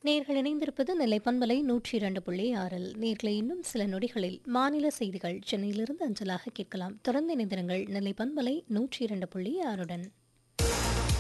நேர்கள் இணைந்திருப்பது நெல்லை பண்பலை 102.6. நேர்களை இன்னும் சில நொடிகளில் மாநில செய்திகள் சென்னையிலிருந்து அஞ்சலாக கேட்கலாம். தொடர்ந்து இணைந்திருங்கள் நெல்லை பண்பலை 102.6.